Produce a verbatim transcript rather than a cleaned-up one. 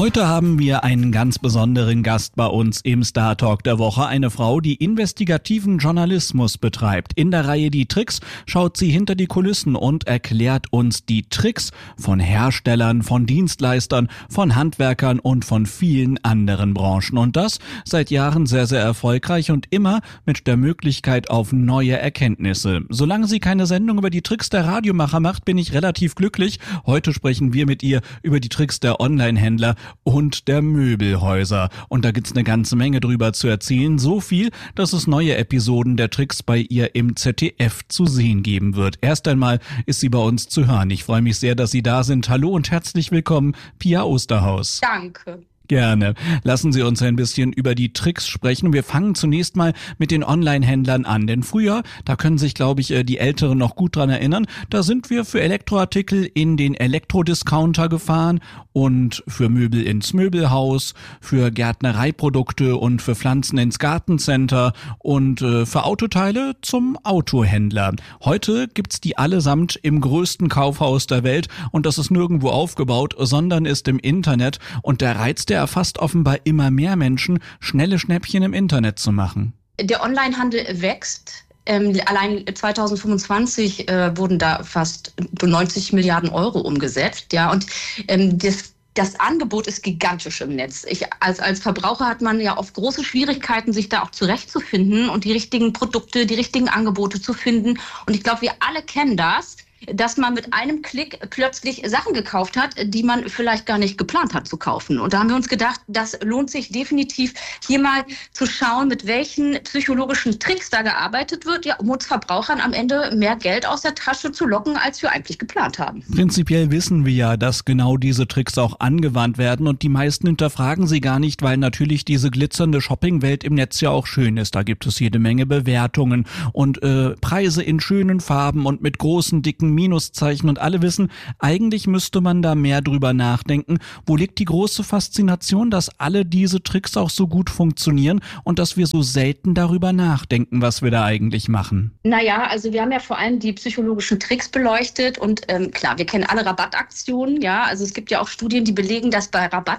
Heute haben wir einen ganz besonderen Gast bei uns im Star Talk der Woche. Eine Frau, die investigativen Journalismus betreibt. In der Reihe Die Tricks schaut sie hinter die Kulissen und erklärt uns die Tricks von Herstellern, von Dienstleistern, von Handwerkern und von vielen anderen Branchen. Und das seit Jahren sehr, sehr erfolgreich und immer mit der Möglichkeit auf neue Erkenntnisse. Solange sie keine Sendung über die Tricks der Radiomacher macht, bin ich relativ glücklich. Heute sprechen wir mit ihr über die Tricks der Online-Händler und der Möbelhäuser. Und da gibt's eine ganze Menge drüber zu erzählen. So viel, dass es neue Episoden der Tricks bei ihr im Z D F zu sehen geben wird. Erst einmal ist sie bei uns zu hören. Ich freue mich sehr, dass Sie da sind. Hallo und herzlich willkommen, Pia Osterhaus. Danke. Gerne. Lassen Sie uns ein bisschen über die Tricks sprechen. Wir fangen zunächst mal mit den Online-Händlern an. Denn früher, da können sich, glaube ich, die Älteren noch gut dran erinnern, da sind wir für Elektroartikel in den Elektrodiscounter gefahren und für Möbel ins Möbelhaus, für Gärtnereiprodukte und für Pflanzen ins Gartencenter und äh, für Autoteile zum Autohändler. Heute gibt's die allesamt im größten Kaufhaus der Welt und das ist nirgendwo aufgebaut, sondern ist im Internet, und der Reiz, der erfasst offenbar immer mehr Menschen, schnelle Schnäppchen im Internet zu machen. Der Onlinehandel wächst. Ähm, allein zwanzig fünfundzwanzig äh, wurden da fast neunzig Milliarden Euro umgesetzt. Ja, und ähm, das Das Angebot ist gigantisch im Netz. Ich, als, als Verbraucher hat man ja oft große Schwierigkeiten, sich da auch zurechtzufinden und die richtigen Produkte, die richtigen Angebote zu finden. Und ich glaube, wir alle kennen das, dass man mit einem Klick plötzlich Sachen gekauft hat, die man vielleicht gar nicht geplant hat zu kaufen. Und da haben wir uns gedacht, das lohnt sich definitiv, hier mal zu schauen, mit welchen psychologischen Tricks da gearbeitet wird, ja, um uns Verbrauchern am Ende mehr Geld aus der Tasche zu locken, als wir eigentlich geplant haben. Prinzipiell wissen wir ja, dass genau diese Tricks auch angewandt werden und die meisten hinterfragen sie gar nicht, weil natürlich diese glitzernde Shoppingwelt im Netz ja auch schön ist. Da gibt es jede Menge Bewertungen und äh, Preise in schönen Farben und mit großen, dicken Minuszeichen, und alle wissen, eigentlich müsste man da mehr drüber nachdenken. Wo liegt die große Faszination, dass alle diese Tricks auch so gut funktionieren und dass wir so selten darüber nachdenken, was wir da eigentlich machen? Naja, also wir haben ja vor allem die psychologischen Tricks beleuchtet und ähm, klar, wir kennen alle Rabattaktionen, ja, also es gibt ja auch Studien, die belegen, dass bei Rabatt